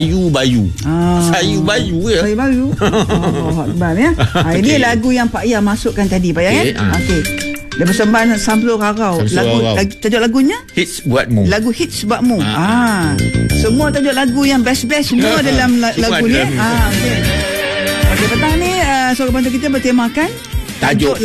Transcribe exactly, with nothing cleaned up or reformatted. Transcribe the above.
Sayu Bayu. Ah. Sayu Bayu ya. Sayu Bayu. Oh, Akbar ya. Ha, ini okay. lagu yang Pak Yah masukkan tadi Pak Yah okay. ya. Okey. Dia persembahan Samsul Rarau. Lagu, lagu tajuk lagunya Hits Buatmu. Lagu Hits Buatmu. Ah. Ah. Semua tajuk lagu yang best-best semua dalam la- lagu ni. Ah okey. Okey, petang ni uh, Suara Bantu kita bertemakan tajuk